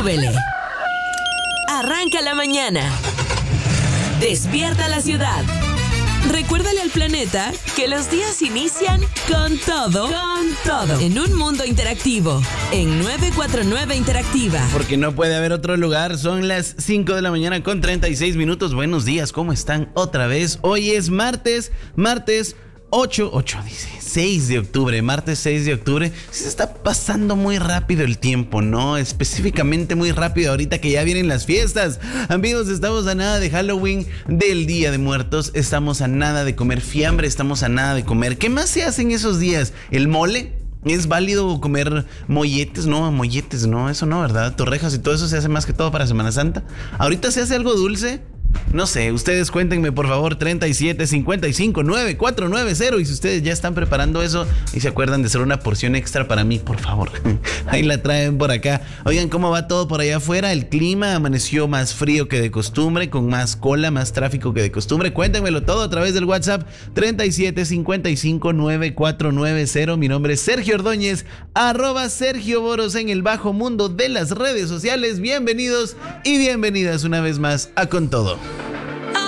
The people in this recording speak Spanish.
súbele. Arranca la mañana. Despierta la ciudad. Recuérdale al planeta que los días inician con todo. En un mundo interactivo. En 949 Interactiva. Porque no puede haber otro lugar. Son las 5 de la mañana con 36 minutos. Buenos días, ¿cómo están? Otra vez. Hoy es martes 6 de octubre, martes 6 de octubre. Se está pasando muy rápido el tiempo, ¿no? Específicamente muy rápido ahorita que ya vienen las fiestas. Amigos, estamos a nada de Halloween, del Día de Muertos. Estamos a nada de comer fiambre, estamos a nada de comer. ¿Qué más se hace en esos días? ¿El mole? ¿Es válido comer molletes? No, molletes no, eso no, ¿verdad? Torrejas y todo eso se hace más que todo para Semana Santa. ¿Ahorita se hace algo dulce? No sé, ustedes cuéntenme por favor 37 55 9490 y si ustedes ya están preparando eso y se acuerdan de hacer una porción extra para mí, por favor. Ahí la traen por acá. Oigan, ¿cómo va todo por allá afuera? El clima amaneció más frío que de costumbre, con más cola, más tráfico que de costumbre. Cuéntenmelo todo a través del WhatsApp 37 55 9490. Mi nombre es Sergio Ordóñez, @Sergio Boros en el bajo mundo de las redes sociales. Bienvenidos y bienvenidas una vez más a Con Todo.